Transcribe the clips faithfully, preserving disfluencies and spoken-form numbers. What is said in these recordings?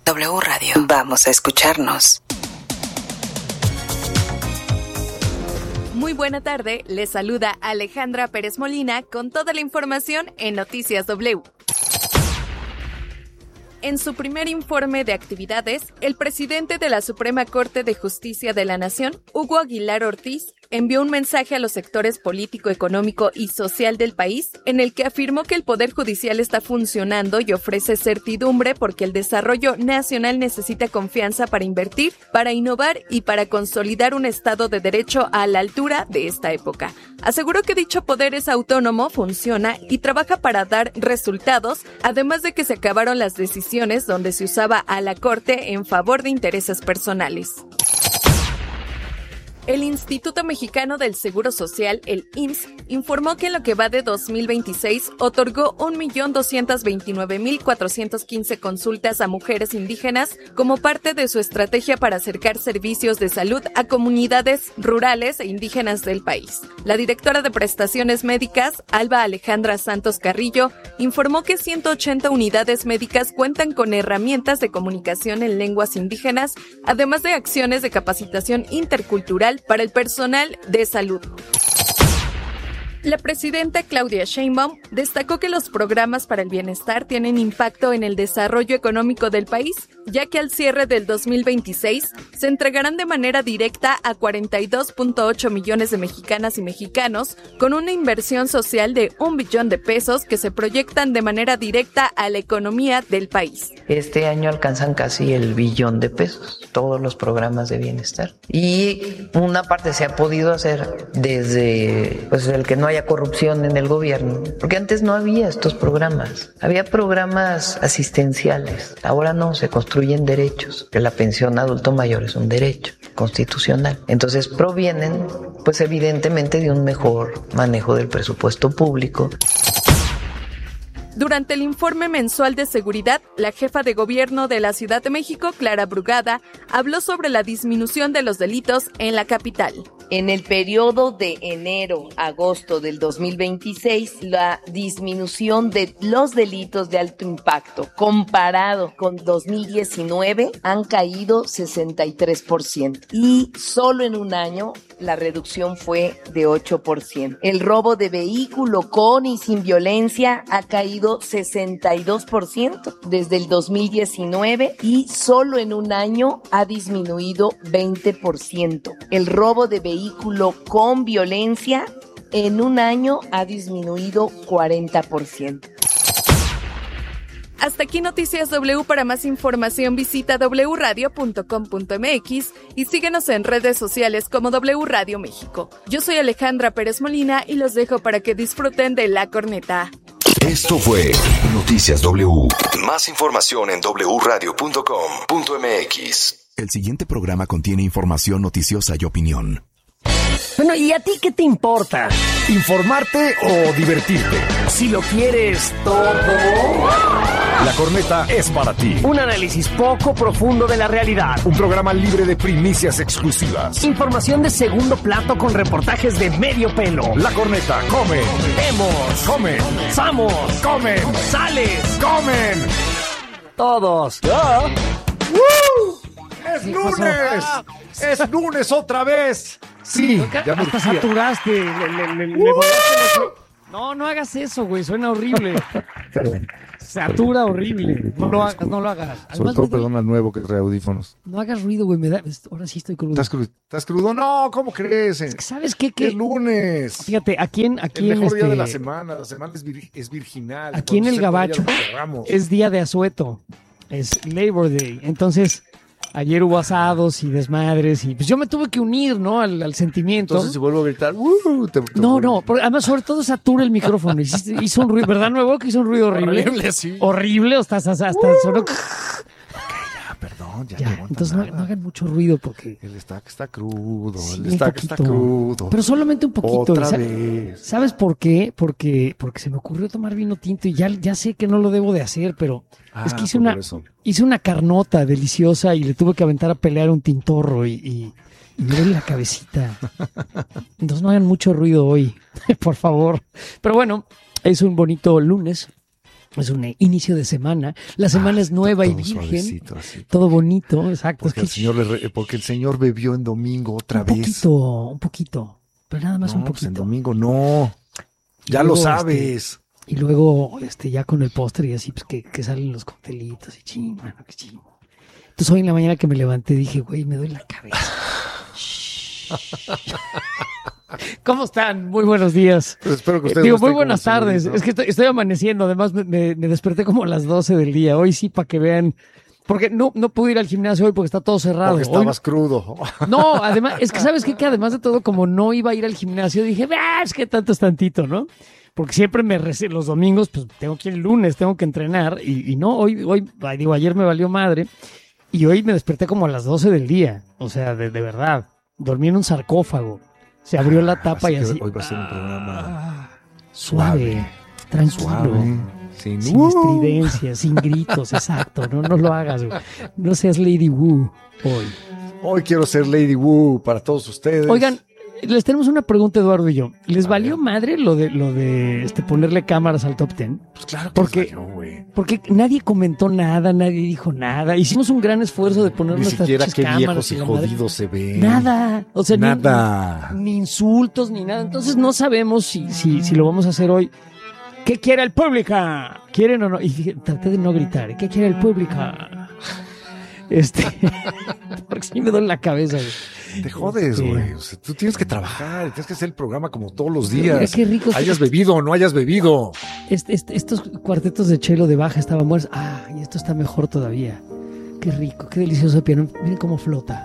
W Radio. Vamos a escucharnos. Muy buena tarde, les saluda Alejandra Pérez Molina con toda la información en Noticias W. En su primer informe de actividades, el presidente de la Suprema Corte de Justicia de la Nación, Hugo Aguilar Ortiz, envió un mensaje a los sectores político, económico y social del país en el que afirmó que el Poder Judicial está funcionando y ofrece certidumbre porque el desarrollo nacional necesita confianza para invertir, para innovar y para consolidar un Estado de Derecho a la altura de esta época. Aseguró que dicho poder es autónomo, funciona y trabaja para dar resultados, además de que se acabaron las decisiones donde se usaba a la Corte en favor de intereses personales. El Instituto Mexicano del Seguro Social, el I M S S, informó que en lo que va de dos mil veintiséis otorgó un millón doscientos veintinueve mil cuatrocientas quince consultas a mujeres indígenas como parte de su estrategia para acercar servicios de salud a comunidades rurales e indígenas del país. La directora de prestaciones médicas, Alba Alejandra Santos Carrillo, informó que ciento ochenta unidades médicas cuentan con herramientas de comunicación en lenguas indígenas, además de acciones de capacitación intercultural para el personal de salud. La presidenta Claudia Sheinbaum destacó que los programas para el bienestar tienen impacto en el desarrollo económico del país, ya que al cierre del dos mil veintiséis se entregarán de manera directa a cuarenta y dos punto ocho millones de mexicanas y mexicanos, con una inversión social de un billón de pesos que se proyectan de manera directa a la economía del país. Este año alcanzan casi el billón de pesos, todos los programas de bienestar. Y una parte se ha podido hacer desde pues, el que no haya corrupción en el gobierno, porque antes no había estos programas. Había programas asistenciales, ahora no, se construyen derechos, que la pensión adulto mayor es un derecho constitucional. Entonces provienen, pues evidentemente, de un mejor manejo del presupuesto público. Durante el informe mensual de seguridad, la jefa de gobierno de la Ciudad de México, Clara Brugada, habló sobre la disminución de los delitos en la capital. En el periodo de enero a agosto del dos mil veintiséis, la disminución de los delitos de alto impacto comparado con dos mil diecinueve han caído sesenta y tres por ciento y solo en un año la reducción fue de ocho por ciento. El robo de vehículo con y sin violencia ha caído sesenta y dos por ciento desde el dos mil diecinueve y solo en un año ha disminuido veinte por ciento. El robo de vehículo vehículo con violencia en un año ha disminuido cuarenta por ciento. Hasta aquí Noticias W. Para más información visita doble u radio punto com punto m x y síguenos en redes sociales como W Radio México. Yo soy Alejandra Pérez Molina y los dejo para que disfruten de La Corneta. Esto fue Noticias W. Más información en doble u radio punto com punto m x. El siguiente programa contiene información noticiosa y opinión. Bueno, ¿y a ti qué te importa? ¿Informarte o divertirte? Si lo quieres todo, La Corneta es para ti. Un análisis poco profundo de la realidad. Un programa libre de primicias exclusivas. Información de segundo plato con reportajes de medio pelo. La Corneta come. Vemos. Come. Vamos. Comen. Sales. Comen. Todos. ¡Ya! ¡Woo! ¡Es lunes! ¡Es lunes otra vez! Sí, ya me hasta saturaste. Le, le, le, le volaste los... No, no hagas eso, güey. Suena horrible. Satura horrible. No lo hagas, no lo hagas. Además, sobre todo, perdón al nuevo que trae audífonos. No hagas ruido, güey. Me da... Ahora sí estoy crudo. ¿Estás crudo? ¿Estás crudo? No, ¿cómo crees? Es que ¿sabes qué? ¿Qué? Es lunes. Fíjate, aquí en... Aquí el mejor en día este... de la semana. La semana es, vir... es virginal. Aquí en el Gabacho es día de asueto. Es Labor Day. Entonces... Ayer hubo asados y desmadres y pues yo me tuve que unir, ¿no? Al, al sentimiento. Entonces si vuelvo a gritar, uh, te, te no, no, porque además sobre todo satura el micrófono. Hiciste, hizo un ruido, ¿verdad, nuevo? Que hizo un ruido horrible. Horrible, sí. Horrible, hasta, hasta, hasta uh. sonó... Ok, ya, perdón, ya. ya entonces no, no hagan mucho ruido porque... El stack está crudo, sí, el stack está crudo. Pero solamente un poquito. Otra ¿sabes? vez. ¿Sabes por qué? Porque, porque se me ocurrió tomar vino tinto y ya, ya sé que no lo debo de hacer, pero... Ah, es que hice una, hice una carnota deliciosa y le tuve que aventar a pelear un tintorro y, y, y me duele la cabecita. Entonces no hagan mucho ruido hoy, por favor. Pero bueno, es un bonito lunes. Es un inicio de semana. La semana ah, es nueva y virgen. Así, todo bonito, exacto. Porque, es que... el señor, porque el señor bebió en domingo otra un vez. Un poquito, un poquito. Pero nada más no, un poquito. Pues en domingo no. Ya luego, lo sabes. Este, y luego, este, ya con el postre y así, pues que, que salen los coctelitos y ching, mano, qué chingo. Entonces hoy en la mañana que me levanté dije, güey, me duele la cabeza. ¿Cómo están? Muy buenos días. Pues espero que ustedes Digo, no muy buenas tardes. Es que estoy, estoy amaneciendo. Además, me, me, me desperté como a las doce del día. Hoy sí, para que vean. Porque no, no pude ir al gimnasio hoy porque está todo cerrado. Porque estabas hoy... crudo. No, además, es que ¿sabes qué? Que además de todo, como no iba a ir al gimnasio, dije, ah, es que tanto es tantito, ¿no? Porque siempre me rece... los domingos, pues tengo que ir el lunes, tengo que entrenar. Y, y no, hoy, hoy, digo, ayer me valió madre. Y hoy me desperté como a las doce del día. O sea, de, de verdad. Dormí en un sarcófago. Se abrió la tapa y así. Hoy va a ser un programa ah, suave, suave, tranquilo, suave, sin, sin uh. estridencias, sin gritos, exacto. No, no lo hagas, güey. No seas Lady Wu hoy. Hoy quiero ser Lady Wu para todos ustedes. Oigan, les tenemos una pregunta, Eduardo y yo. ¿Les a valió ver. madre lo de lo de este ponerle cámaras al top ten? Pues claro que porque, valió, güey. Porque nadie comentó nada, nadie dijo nada. Hicimos un gran esfuerzo de poner ni nuestras siquiera qué cámaras. Viejos y jodidos se ven. Nada. O sea, nada. Ni, ni insultos, ni nada. Entonces no sabemos si, si, si lo vamos a hacer hoy. ¿Qué quiere el público? ¿Quieren o no? Y fíjate, traté de no gritar. ¿Qué quiere el público? Este, porque sí me duele la cabeza, güey. Te jodes, güey. Este... O sea, tú tienes que trabajar, tienes que hacer el programa como todos los días. Mira qué rico. Hayas que... bebido o no hayas bebido. Este, este, estos cuartetos de chelo de baja estaban muertos. Ah, y esto está mejor todavía. Qué rico, qué delicioso piano. Miren cómo flota.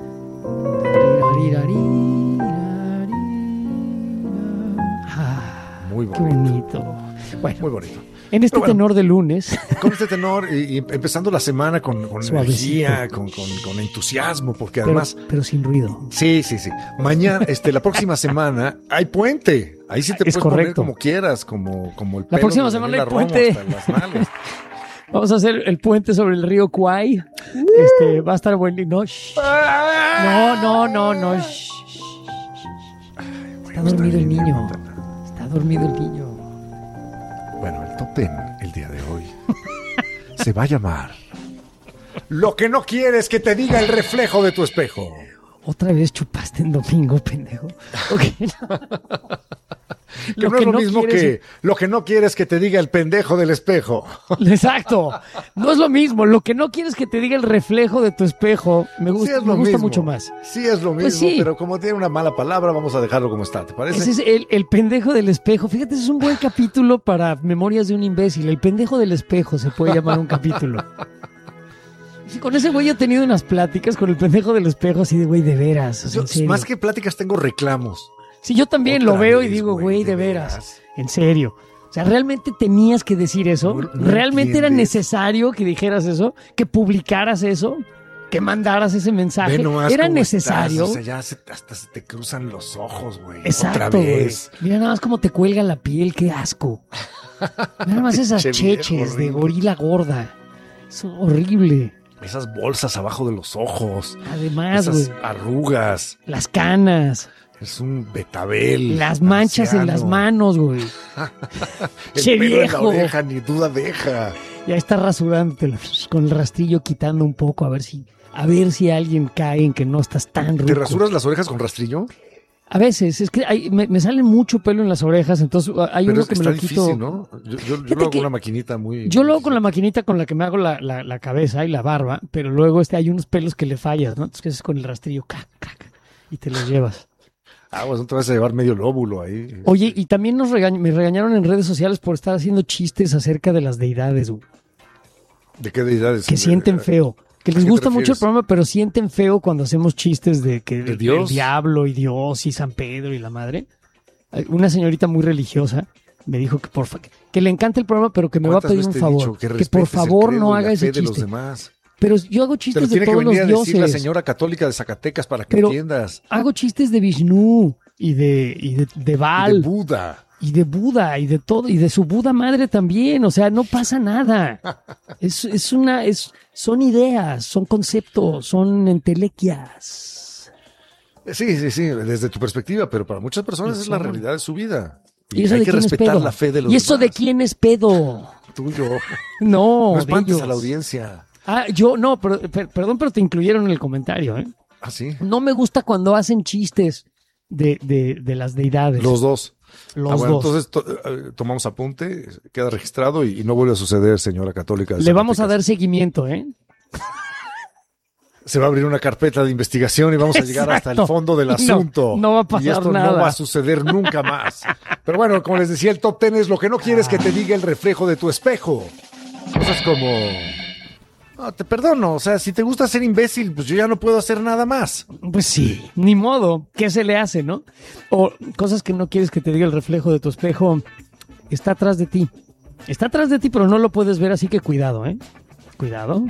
Ah, muy bonito. Qué bonito. Bueno, muy bonito. En este bueno, tenor de lunes. Con este tenor y, y empezando la semana con, con energía, con, con, con entusiasmo, porque además... Pero, pero sin ruido. Sí, sí, sí. Mañana, este, la próxima semana hay puente. Ahí sí te es puedes correcto. poner como quieras, como, como el La próxima semana hay puente. Vamos a hacer el puente sobre el río Kwai. Uh. Este, va a estar bueno. No, no, no, no, no. Está dormido el niño. Está dormido el niño. Bueno, el top ten el día de hoy se va a llamar Lo que no quieres que te diga el reflejo de tu espejo. Otra vez chupaste en domingo, pendejo. Okay, no. Que lo no que es lo no mismo quieres... que lo que no quieres que te diga el pendejo del espejo. Exacto. No es lo mismo. Lo que no quieres que te diga el reflejo de tu espejo me gusta, sí me gusta mucho más. Sí es lo mismo, pues sí. Pero como tiene una mala palabra, vamos a dejarlo como está, ¿te parece? Ese es el, el pendejo del espejo. Fíjate, ese es un buen capítulo para Memorias de un imbécil. El pendejo del espejo se puede llamar un capítulo. Sí, con ese güey he tenido unas pláticas con el pendejo del espejo así de güey, de veras. O sea, yo, más que pláticas tengo reclamos. Sí, yo también Otra lo veo vez, y digo, güey, de, de veras. veras. En serio. O sea, ¿realmente tenías que decir eso? No, no ¿Realmente entiendes. Era necesario que dijeras eso? ¿Que publicaras eso? ¿Que mandaras ese mensaje? ¿Era necesario? Estás, o sea, ya se, hasta se te cruzan los ojos, güey. Exacto, Otra vez. Güey. Mira nada más cómo te cuelga la piel, qué asco. Mira nada más esas cheches de gorila gorda. Es horrible. Esas bolsas abajo de los ojos. Además, esas güey. arrugas. Las canas. Es un betabel. Las manchas anciano. En las manos, güey. El che pelo viejo. En la oreja, ni duda deja. Ya está rasurándote con el rastrillo, quitando un poco, a ver si, a ver si alguien cae en que no estás tan ruco. ¿Te rasuras las orejas con rastrillo? A veces, es que hay, me, me sale mucho pelo en las orejas, entonces hay Pero uno es, que me está lo difícil, quito. ¿no? Yo, yo, yo lo hago con una maquinita muy... Yo lo hago con la maquinita con la que me hago la, la, la cabeza y la barba, pero luego este hay unos pelos que le fallas, ¿no? Entonces que es con el rastrillo, cac, cac, y te los llevas. Ah, pues no te vas a llevar medio lóbulo ahí. Oye, y también nos regañ- me regañaron en redes sociales por estar haciendo chistes acerca de las deidades, güey. ¿De qué deidades? Que sienten feo. Que les gusta mucho el programa, pero sienten feo cuando hacemos chistes de que ¿De Dios? El diablo y Dios y San Pedro y la madre. Una señorita muy religiosa me dijo que por fa- que le encanta el programa, pero que me va a pedir un favor. Que, que por favor no haga ese chiste. De los demás. Pero yo hago chistes de todos los dioses. Tiene que venir a decir la señora católica de Zacatecas para que pero entiendas. Hago chistes de Vishnu y de, y de, de Baal. Y de Buda. Y de Buda y de todo, y de su Buda madre también, o sea, no pasa nada. Es, es una, es, son ideas, son conceptos, son entelequias. Sí, sí, sí, desde tu perspectiva, pero para muchas personas es la realidad de su vida. ¿Y, ¿Y eso hay de que quién respetar es pedo? la fe de los ¿Y eso demás. de quién es pedo? Tuyo. No, No espantes ellos. a la audiencia. Ah, yo no, pero, per, perdón, pero te incluyeron en el comentario, ¿eh? ¿Ah, sí? No me gusta cuando hacen chistes de, de, de las deidades. Los dos. Los ah, bueno, dos. entonces to, eh, tomamos apunte, queda registrado y, y no vuelve a suceder, señora católica. Le vamos a dar seguimiento, ¿eh? Se va a abrir una carpeta de investigación y vamos a llegar Exacto. hasta el fondo del asunto. No, no va a pasar y esto nada. no va a suceder nunca más. Pero bueno, como les decía, el top ten es lo que no quieres que te diga el reflejo de tu espejo. Cosas como... No, te perdono, o sea, si te gusta ser imbécil, pues yo ya no puedo hacer nada más. Pues sí, ni modo. ¿Qué se le hace, no? O cosas que no quieres que te diga el reflejo de tu espejo. Está atrás de ti. Está atrás de ti, pero no lo puedes ver, así que cuidado, ¿eh? Cuidado.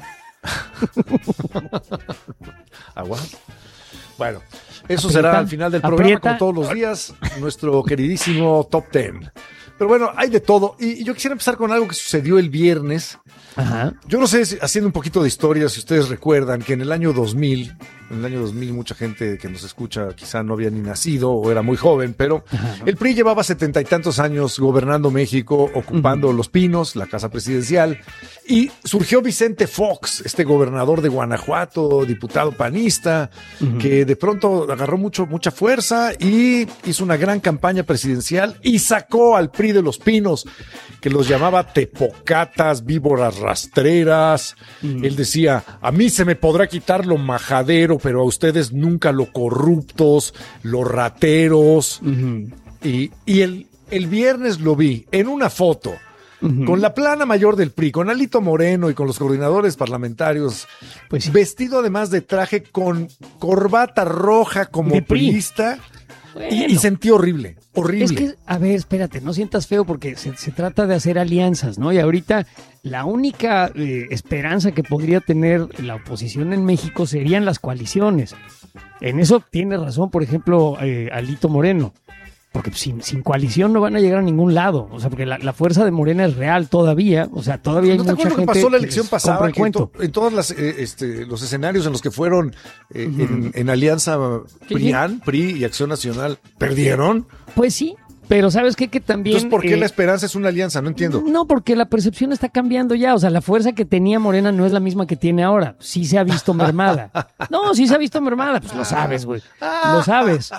Agua. Bueno, eso será al final del programa, aprieta. como todos los días, nuestro queridísimo Top ten. Pero bueno, hay de todo. Y yo quisiera empezar con algo que sucedió el viernes. Ajá. Yo no sé, si, haciendo un poquito de historia, si ustedes recuerdan que en el año dos mil, en el año dos mil mucha gente que nos escucha quizá no había ni nacido o era muy joven, pero Ajá. el P R I llevaba setenta y tantos años gobernando México, ocupando uh-huh. Los Pinos, la casa presidencial, y surgió Vicente Fox, este gobernador de Guanajuato, diputado panista, uh-huh. que de pronto agarró mucho, mucha fuerza y hizo una gran campaña presidencial y sacó al P R I de Los Pinos, que los llamaba tepocatas, víboras rastreras. Uh-huh. Él decía, a mí se me podrá quitar lo majadero, pero a ustedes nunca lo corruptos, los rateros. Uh-huh. Y, y el, el viernes lo vi en una foto uh-huh. con la plana mayor del P R I, con Alito Moreno y con los coordinadores parlamentarios, pues vestido además de traje con corbata roja como priista. Bueno. Y, y sentí horrible, horrible. Es que, a ver, espérate, no sientas feo porque se, se trata de hacer alianzas, ¿no? Y ahorita la única eh, esperanza que podría tener la oposición en México serían las coaliciones. En eso tiene razón, por ejemplo, eh, Alito Moreno. Porque sin, sin coalición no van a llegar a ningún lado. O sea, porque la, la fuerza de Morena es real todavía. O sea, todavía hay ¿No te mucha acuerdas gente que pasó la que elección les pasada? compra el Que cuento. en, to, en todos las, eh, este, los escenarios en los que fueron eh, uh-huh. en, en alianza ¿Sí, PRIAN, sí? P R I y Acción Nacional, ¿perdieron? Pues sí. Pero ¿sabes qué? Que también... Entonces, ¿por qué eh, la esperanza es una alianza? No entiendo. No, porque la percepción está cambiando ya. O sea, la fuerza que tenía Morena no es la misma que tiene ahora. Sí se ha visto mermada. No, sí se ha visto mermada. Pues lo sabes, güey. Lo sabes.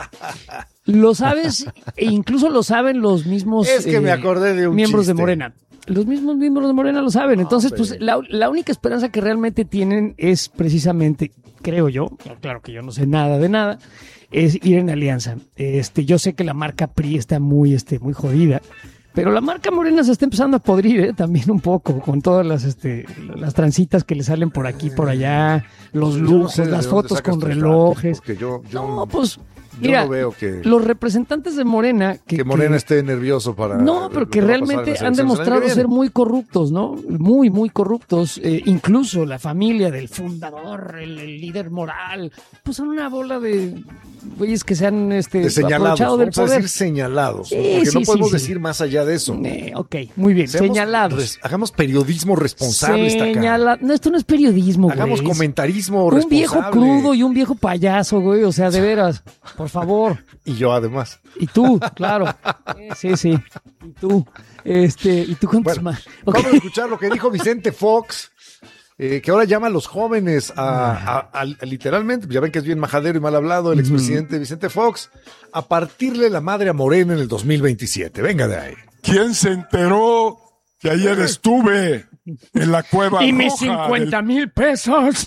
Lo sabes e incluso lo saben los mismos es que eh, me acordé de un miembros chiste. de Morena. Los mismos miembros de Morena lo saben. Entonces, pues la, la única esperanza que realmente tienen es precisamente, creo yo, claro que yo no sé nada de nada, es ir en alianza. Este, yo sé que la marca P R I está muy, este, muy jodida, pero la marca Morena se está empezando a podrir, ¿eh? También un poco, con todas las, este, las transitas que le salen por aquí, por allá, los lujos, no sé las fotos con relojes. Yo, yo, no, pues... Yo Mira, no veo que, los representantes de Morena... Que, que Morena que, esté nervioso para... No, pero que realmente han demostrado ser muy corruptos, ¿no? Muy, muy corruptos. Eh, incluso la familia del fundador, el, el líder moral, pues son una bola de güeyes que se han este, de señalados, aprovechado del vamos poder. a decir señalados, sí, ¿no? Porque sí, no podemos sí, decir sí. más allá de eso. Eh, ok, muy bien, Seamos señalados. Res, hagamos periodismo responsable. Señala... No, esto no es periodismo, hagamos güey. comentarismo un responsable. Un viejo crudo y un viejo payaso, güey, o sea, de veras, por favor. Y yo además. Y tú, claro. Sí, sí. Y tú. Este, y tú con tus bueno, más. Okay. Vamos a escuchar lo que dijo Vicente Fox, eh, que ahora llama a los jóvenes a, a, a, a literalmente, ya ven que es bien majadero y mal hablado el expresidente uh-huh. Vicente Fox, a partirle la madre a Morena en el dos mil veintisiete. Venga de ahí. ¿Quién se enteró que ayer estuve en la cueva y roja mis cincuenta mil del... pesos?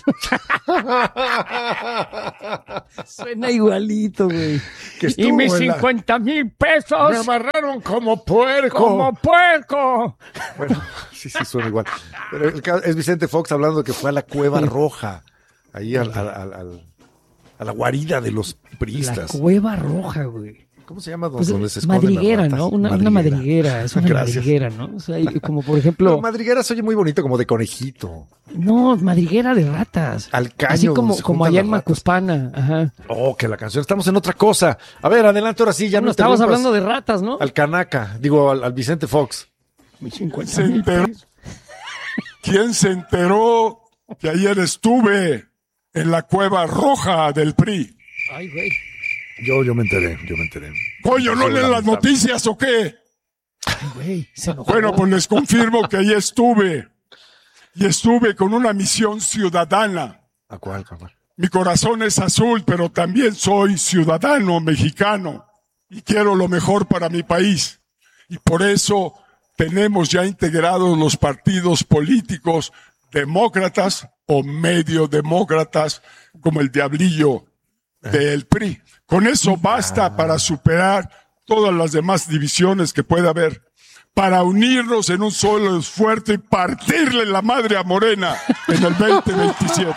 Suena igualito, güey. Y mis cincuenta mil pesos. Me amarraron como puerco. Como puerco. Bueno, sí, sí, suena igual. Pero el caso es Vicente Fox hablando de que fue a la cueva roja. Ahí al, al, al, al, a la guarida de los priistas. La cueva roja, güey. ¿Cómo se llama? Pues donde se madriguera, ¿no? Una madriguera. una madriguera, es una Gracias. madriguera, ¿no? O sea, como por ejemplo... No, madriguera se oye muy bonito, como de conejito. No, madriguera de ratas. Al caño. Así como, como allá en Macuspana, ajá. Oh, que la canción, estamos en otra cosa. A ver, adelante, ahora sí, ya no, no estabas hablando de ratas, ¿no? Al Canaca, digo, al, al Vicente Fox. Se enteró, ¿Quién se enteró que ayer estuve en la cueva roja del P R I? Ay, güey. Yo, yo me enteré, yo me enteré. Coño, ¿no leen las noticias o qué? Ay, güey, se enojó. Bueno, pues les confirmo que ahí estuve. Y estuve con una misión ciudadana. ¿A cuál, cabrón? Mi corazón es azul, pero también soy ciudadano mexicano. Y quiero lo mejor para mi país. Y por eso tenemos ya integrados los partidos políticos demócratas o medio demócratas, como el diablillo del P R I. Con eso basta para superar todas las demás divisiones que pueda haber, para unirnos en un solo esfuerzo y partirle la madre a Morena en el veinte veintisiete.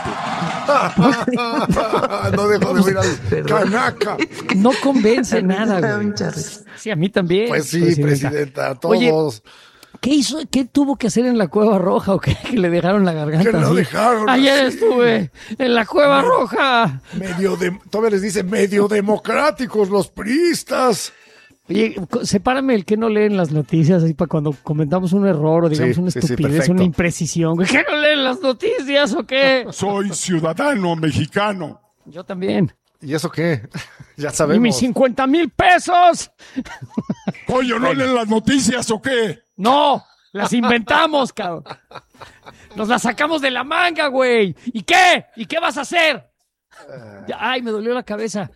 No dejo de oír al canaca. No convence nada, güey. Sí, a mí también. Pues sí, presidenta, presidenta todos. Oye, ¿qué hizo? ¿Qué tuvo que hacer en la Cueva Roja o qué? Que le dejaron la garganta. Que lo así. dejaron. Ayer así. Estuve en la Cueva medio, Roja. Medio de, todavía les dice medio democráticos los priistas. Oye, sepárame el que no leen las noticias ahí para cuando comentamos un error o digamos sí, una estupidez, sí, sí, una imprecisión. ¿Qué no leen las noticias o qué? Soy ciudadano mexicano. Yo también. ¿Y eso qué? Ya sabemos. ¿Y mis cincuenta mil pesos? Coño, ¿no leen las noticias o qué? No, las inventamos, cabrón. Nos las sacamos de la manga, güey. ¿Y qué? ¿Y qué vas a hacer? Uh... Ay, me dolió la cabeza.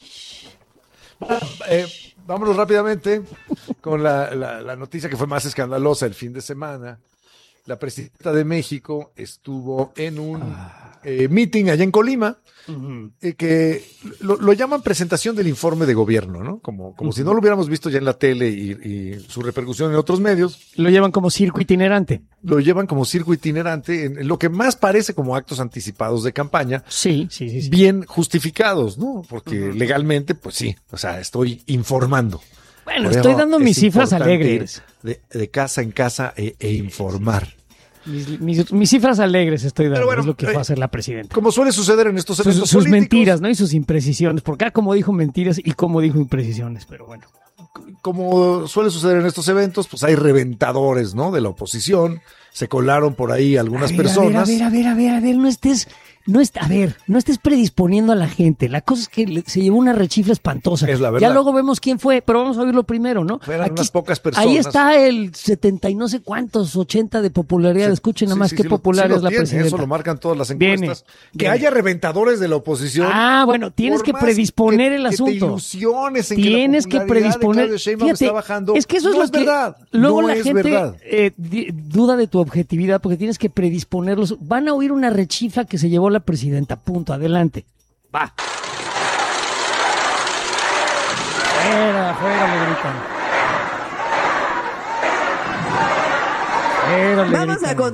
Eh, vámonos rápidamente con la, la, la noticia que fue más escandalosa el fin de semana. La presidenta de México estuvo en un eh, meeting allá en Colima, uh-huh. eh, que lo, lo llaman presentación del informe de gobierno, ¿no? Como, como uh-huh. si no lo hubiéramos visto ya en la tele y, y su repercusión en otros medios. Lo llevan como circo itinerante. Lo llevan como circo itinerante, en, en lo que más parece como actos anticipados de campaña. Sí, sí, sí. sí. Bien justificados, ¿no? Porque uh-huh. legalmente, pues sí, o sea, estoy informando. Bueno, Por estoy dando mis cifras alegres. De, de casa en casa e, e informar. Mis, mis, mis cifras alegres estoy dando, bueno, es lo que eh, va a hacer la presidenta. Como suele suceder en estos eventos sus, sus políticos. mentiras, ¿no? Y sus imprecisiones, porque acá como dijo mentiras y como dijo imprecisiones, pero bueno. Como suele suceder en estos eventos, pues hay reventadores, ¿no? De la oposición, se colaron por ahí algunas a ver, personas. A ver, a ver, a ver, a ver, no estés... No est- a ver, no estés predisponiendo a la gente. La cosa es que le, se llevó una rechifla espantosa. Es la verdad. Ya luego vemos quién fue, pero vamos a oírlo primero, ¿no? Eran Aquí, unas pocas personas. Ahí está el setenta y no sé cuántos, ochenta de popularidad. Sí, Escuchen nada más sí, qué sí, popular sí es la tiene, presidenta. Eso lo marcan todas las encuestas. Viene, que viene. haya reventadores de la oposición. Ah, bueno, tienes que predisponer que, el asunto. Que te ilusiones en tienes que la que predisponer. De Fíjate, está bajando. Es que eso no es lo es que verdad. Luego no la es gente verdad. Eh, di, duda de tu objetividad porque tienes que predisponerlos. Van a oír una rechifla que se llevó la presidenta. Punto, adelante. Va. Fuera, fuera, le gritan. Fuera, le Vamos gritan. a